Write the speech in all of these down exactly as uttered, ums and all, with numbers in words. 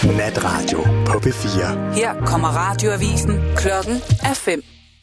Natradio på P fire. Her kommer radioavisen. Klokken er fem.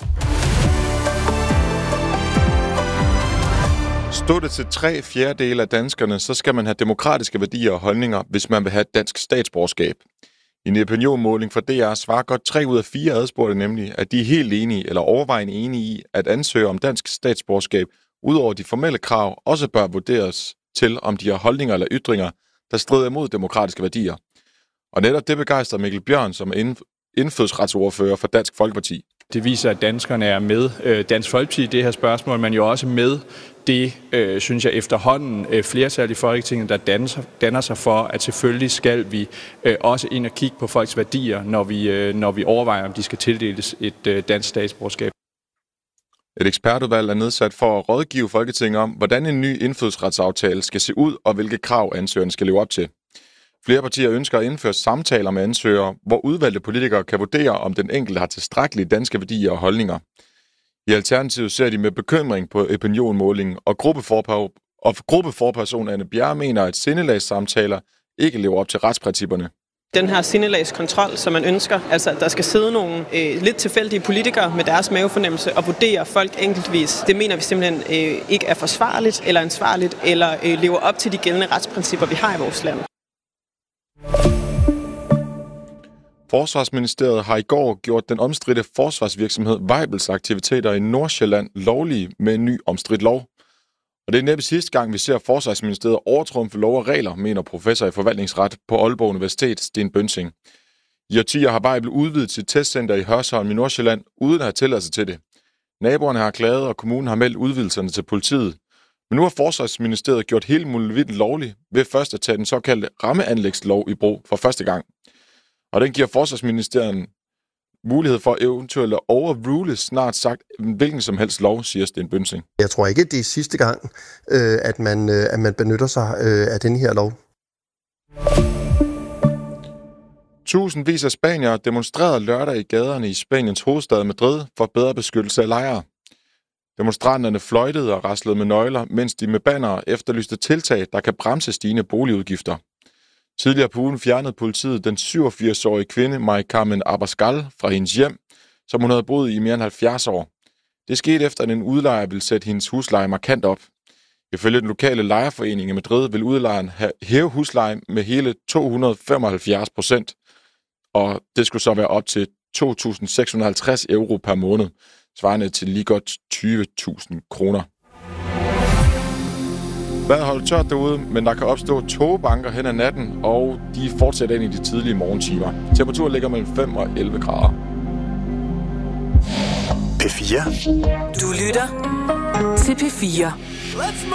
Stod det til tre fjerdedele af danskerne, så skal man have demokratiske værdier og holdninger, hvis man vil have et dansk statsborgerskab. I en opinionmåling fra D R svarer godt tre ud af fire adspurgte nemlig, at de er helt enige eller overvejende enige i, at ansøgere om dansk statsborgerskab, udover de formelle krav, også bør vurderes til, om de har holdninger eller ytringer, der strider imod demokratiske værdier. Og netop det begejstrer Mikkel Bjørn, som er indfødsretsordfører for Dansk Folkeparti. Det viser, at danskerne er med øh, Dansk Folkeparti i det her spørgsmål, men jo også med det, øh, synes jeg, efterhånden øh, flertal i Folketinget, der danner, danner sig for, at selvfølgelig skal vi øh, også ind og kigge på folks værdier, når vi, øh, når vi overvejer, om de skal tildeles et øh, dansk statsborgerskab. Et ekspertudvalg er nedsat for at rådgive Folketinget om, hvordan en ny indfødsretsaftale skal se ud, og hvilke krav ansøgerne skal leve op til. Flere partier ønsker at indføre samtaler med ansøgere, hvor udvalgte politikere kan vurdere, om den enkelte har tilstrækkelige danske værdier og holdninger. I Alternativet ser de med bekymring på opinionmålingen, og gruppeforper- og gruppeforperson Anne Bjerre mener, at sindelagssamtaler ikke lever op til retsprincipperne. Den her sindelagskontrol, som man ønsker, altså at der skal sidde nogle øh, lidt tilfældige politikere med deres mavefornemmelse og vurdere folk enkeltvis, det mener vi simpelthen øh, ikke er forsvarligt eller ansvarligt, eller øh, lever op til de gældende retsprincipper, vi har i vores land. Forsvarsministeriet har i går gjort den omstridte forsvarsvirksomhed Weibels aktiviteter i Nordsjælland lovlige med en ny omstridt lov. Og det er næppe sidste gang, vi ser Forsvarsministeriet overtrumfe lov og regler, mener professor i forvaltningsret på Aalborg Universitet, Sten Bønsing. I årtier har Weibel udvidet sit testcenter i Hørsholm i Nordsjælland, uden at have tilladelse til det. Naboerne har klaget, og kommunen har meldt udvidelserne til politiet. Men nu har Forsvarsministeriet gjort hele muligheden lovligt ved først at tage den såkaldte rammeanlægslov i brug for første gang. Og den giver Forsvarsministeriet mulighed for eventuelt at overrule snart sagt hvilken som helst lov, siger Sten Bønsing. Jeg tror ikke, det er sidste gang, øh, at, man, øh, at man benytter sig øh, af den her lov. Tusindvis af spaniere demonstrerede lørdag i gaderne i Spaniens hovedstad Madrid for bedre beskyttelse af lejere. Demonstranterne fløjtede og raslede med nøgler, mens de med bannere efterlyste tiltag, der kan bremse stigende boligudgifter. Tidligere på ugen fjernede politiet den syvogfirs-årige kvinde Mari Carmen Abascal fra hendes hjem, som hun havde boet i mere end halvfjerds år. Det skete efter, at en udlejer ville sætte hendes husleje markant op. Ifølge den lokale lejerforening i Madrid vil udlejeren hæve huslejen med hele to hundrede og femoghalvfjerds procent, og det skulle så være op til to tusind seks hundrede og halvtreds euro per måned, svarende til lige godt tyve tusind kroner. Vejret holder tørt derude, men der kan opstå tågebanker hen ad natten, og de fortsætter ind i de tidlige morgentimer. Temperaturen ligger mellem fem og elleve grader. P fire. Du lytter til P fire.